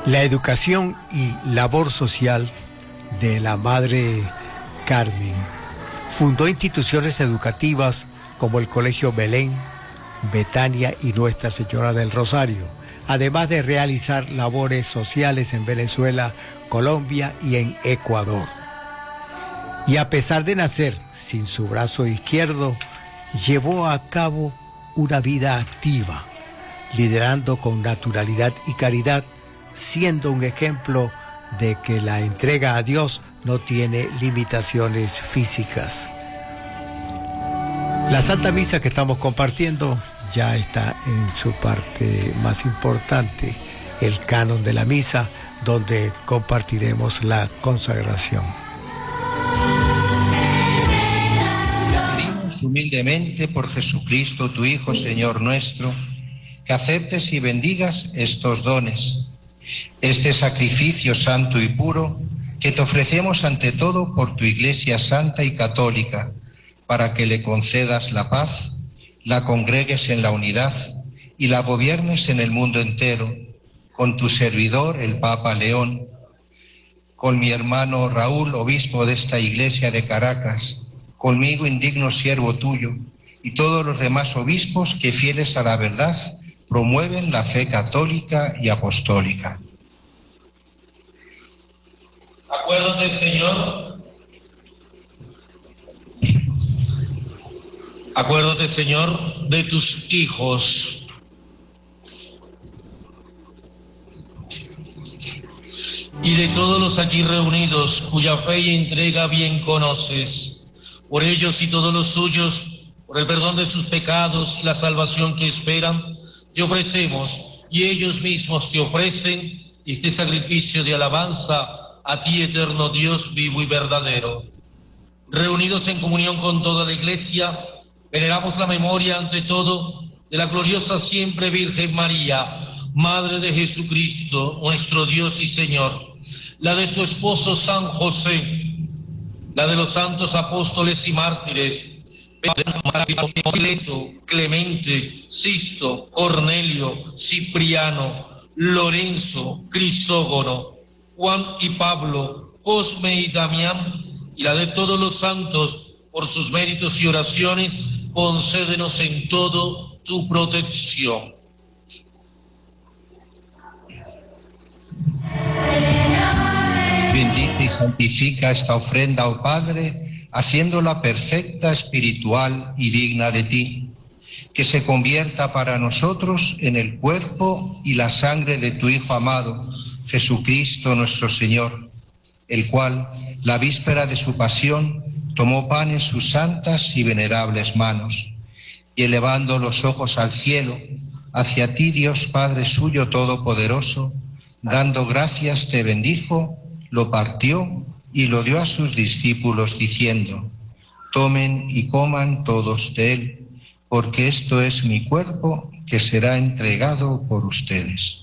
La educación y labor social de la Madre Carmen. Fundó instituciones educativas como el Colegio Belén, Betania y Nuestra Señora del Rosario, además de realizar labores sociales en Venezuela, Colombia y en Ecuador. Y a pesar de nacer sin su brazo izquierdo, llevó a cabo una vida activa, liderando con naturalidad y caridad, siendo un ejemplo de que la entrega a Dios no tiene limitaciones físicas. La Santa Misa que estamos compartiendo ya está en su parte más importante, el canon de la misa, donde compartiremos la consagración. Pedimos humildemente por Jesucristo, tu Hijo, Señor nuestro, que aceptes y bendigas estos dones, este sacrificio santo y puro que te ofrecemos ante todo por tu Iglesia santa y católica, para que le concedas la paz, la congregues en la unidad y la gobiernes en el mundo entero, con tu servidor, el Papa León, con mi hermano Raúl, obispo de esta iglesia de Caracas, conmigo, indigno siervo tuyo, y todos los demás obispos que, fieles a la verdad, promueven la fe católica y apostólica. Acuérdate, Señor. Acuérdate, Señor, de tus hijos. Y de todos los aquí reunidos, cuya fe y entrega bien conoces. Por ellos y todos los suyos, por el perdón de sus pecados y la salvación que esperan, te ofrecemos, y ellos mismos te ofrecen, este sacrificio de alabanza a ti, eterno Dios vivo y verdadero. Reunidos en comunión con toda la Iglesia, veneramos la memoria, ante todo, de la gloriosa siempre Virgen María, Madre de Jesucristo, nuestro Dios y Señor, la de su esposo San José, la de los santos apóstoles y mártires, Mileto, Clemente, Sisto, Cornelio, Cipriano, Lorenzo, Crisógono, Juan y Pablo, Cosme y Damián, y la de todos los santos, por sus méritos y oraciones, concédenos en todo tu protección. Bendice y santifica esta ofrenda, oh Padre, haciéndola perfecta, espiritual y digna de ti, que se convierta para nosotros en el cuerpo y la sangre de tu Hijo amado, Jesucristo nuestro Señor, el cual, la víspera de su pasión, tomó pan en sus santas y venerables manos, y elevando los ojos al cielo, hacia ti, Dios Padre suyo todopoderoso, dando gracias te bendijo, lo partió y lo dio a sus discípulos, diciendo: tomen y coman todos de él, porque esto es mi cuerpo que será entregado por ustedes.